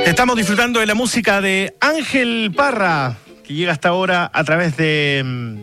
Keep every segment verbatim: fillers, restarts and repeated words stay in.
Estamos disfrutando de la música de Ángel Parra, que llega hasta ahora a través de,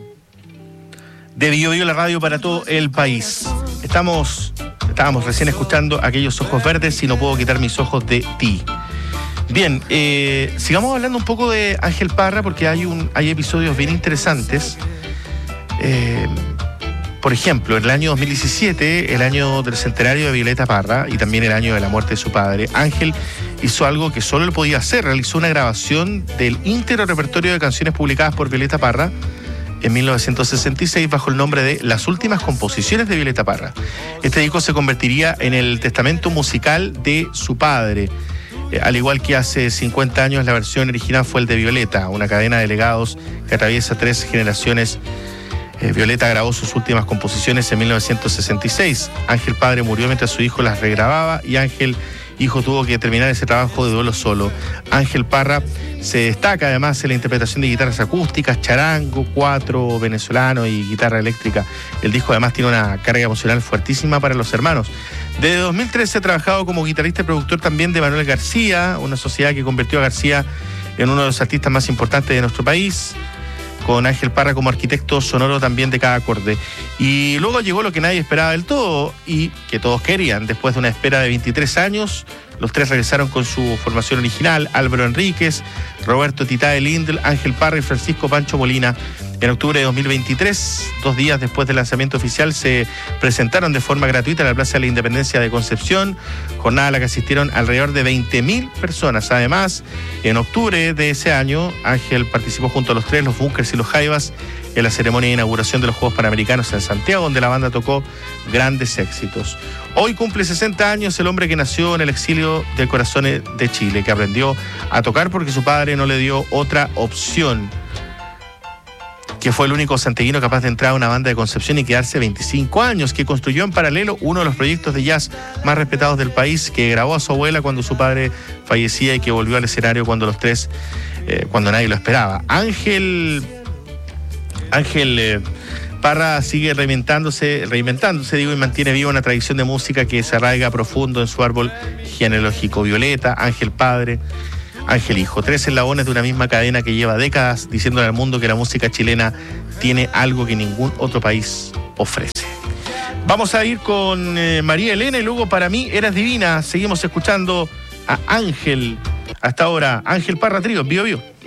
de Bio Bio, la radio para todo el país. Estamos, estábamos recién escuchando Aquellos ojos verdes y no puedo quitar mis ojos de ti. Bien, eh, sigamos hablando un poco de Ángel Parra porque hay, un, hay episodios bien interesantes. Eh, por ejemplo, en el año dos mil diecisiete, el año del centenario de Violeta Parra y también el año de la muerte de su padre, Ángel hizo algo que solo él podía hacer. Realizó una grabación del íntegro repertorio de canciones publicadas por Violeta Parra en mil novecientos sesenta y seis bajo el nombre de Las últimas composiciones de Violeta Parra. Este disco se convertiría en el testamento musical de su padre. Eh, al igual que hace cincuenta años, la versión original fue el de Violeta, una cadena de legados que atraviesa tres generaciones. Eh, Violeta grabó sus últimas composiciones en mil novecientos sesenta y seis. Ángel padre murió mientras su hijo las regrababa y Ángel hijo tuvo que terminar ese trabajo de duelo solo. Ángel Parra se destaca además en la interpretación de guitarras acústicas, charango, cuatro venezolano y guitarra eléctrica. El disco además tiene una carga emocional fuertísima para los hermanos. Desde dos mil trece ha trabajado como guitarrista y productor también de Manuel García, una sociedad que convirtió a García en uno de los artistas más importantes de nuestro país, con Ángel Parra como arquitecto sonoro también de cada acorde. Y luego llegó lo que nadie esperaba del todo y que todos querían. Después de una espera de veintitrés años, los tres regresaron con su formación original: Álvaro Enríquez, Roberto Titae Lindl, Ángel Parra y Francisco Pancho Molina. En octubre de dos mil veintitrés, dos días después del lanzamiento oficial, se presentaron de forma gratuita en la Plaza de la Independencia de Concepción, jornada a la que asistieron alrededor de veinte mil personas. Además, en octubre de ese año, Ángel participó junto a los tres, los Bunkers y los Jaivas, en la ceremonia de inauguración de los Juegos Panamericanos en Santiago, donde la banda tocó grandes éxitos. Hoy cumple sesenta años el hombre que nació en el exilio del corazón de Chile, que aprendió a tocar porque su padre no le dio otra opción, que fue el único santiaguino capaz de entrar a una banda de Concepción y quedarse veinticinco años, que construyó en paralelo uno de los proyectos de jazz más respetados del país, que grabó a su abuela cuando su padre fallecía y que volvió al escenario cuando los tres, eh, cuando nadie lo esperaba. Ángel, Ángel eh, Parra sigue reinventándose, reinventándose, digo, y mantiene viva una tradición de música que se arraiga profundo en su árbol genealógico. Violeta, Ángel padre, Ángel hijo, tres eslabones de una misma cadena que lleva décadas diciéndole al mundo que la música chilena tiene algo que ningún otro país ofrece. Vamos a ir con eh, María Elena y luego Para mí eras divina. Seguimos escuchando a Ángel. Hasta ahora, Ángel Parra Trío, Bio Bio.